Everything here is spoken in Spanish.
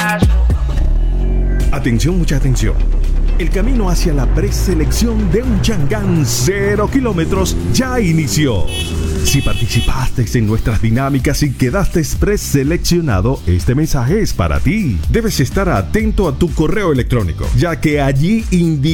Atención, mucha atención. El camino hacia la preselección de un Chang'an 0 kilómetros ya inició. Si participaste en nuestras dinámicas y quedaste preseleccionado, este mensaje es para ti. Debes estar atento a tu correo electrónico, ya que allí